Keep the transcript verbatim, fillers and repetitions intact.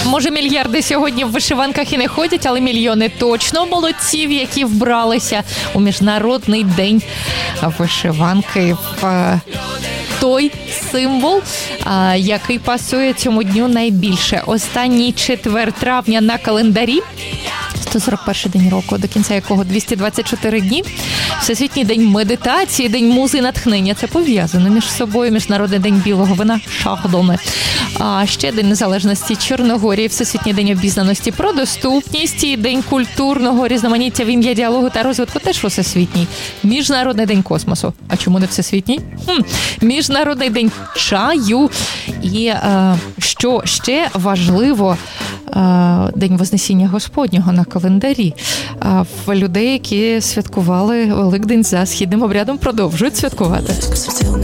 Може, мільярди сьогодні в вишиванках і не ходять, але мільйони точно молодців, які вбралися у Міжнародний день вишиванки в той символ, який пасує цьому дню найбільше. Останній четвер травня на календарі, сто сорок перший день року, до кінця якого двісті двадцять чотири дні. Всесвітній день медитації, день музи і натхнення. Це пов'язано між собою. Міжнародний день білого вина Шахдоме. А ще День незалежності Чорногорії, Всесвітній день обізнаності про доступність і День культурного різноманіття в ім'я діалогу та розвитку теж всесвітній. Міжнародний день космосу. А чому не всесвітній? Хм. Міжнародний день чаю. І е, що ще важливо, е, День Вознесіння Господнього на календарі. Е, в людей, які святкували Великдень за східним обрядом, продовжують святкувати.